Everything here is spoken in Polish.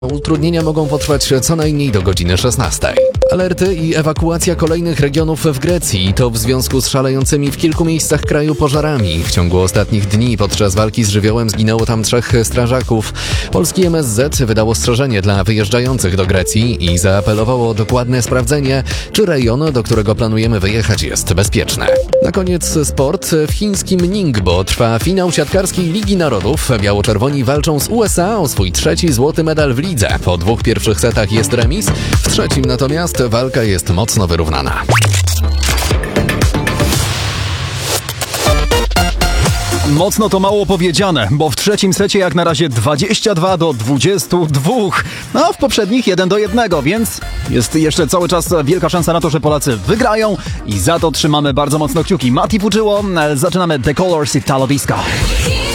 Utrudnienia mogą potrwać co najmniej do godziny 16. Alerty i ewakuacja kolejnych regionów w Grecji, to w związku z szalejącymi w kilku miejscach kraju pożarami. W ciągu ostatnich dni podczas walki z żywiołem zginęło tam 3 strażaków. Polski MSZ wydał ostrzeżenie dla wyjeżdżających do Grecji i zaapelowało o dokładne sprawdzenie, czy rejon, do którego planujemy wyjechać, jest bezpieczny. Na koniec sport. W chińskim Ningbo trwa finał siatkarskiej Ligi Narodów. Biało-czerwoni walczą z USA o swój 3. złoty medal w lidze. Po 2 pierwszych setach jest remis, w 3. natomiast walka jest mocno wyrównana. Mocno to mało powiedziane, bo w 3. secie jak na razie 22-22. A w poprzednich 1-1, więc jest jeszcze cały czas wielka szansa na to, że Polacy wygrają i za to trzymamy bardzo mocno kciuki. Mati Puczyło, zaczynamy The Colors i Italo Disco.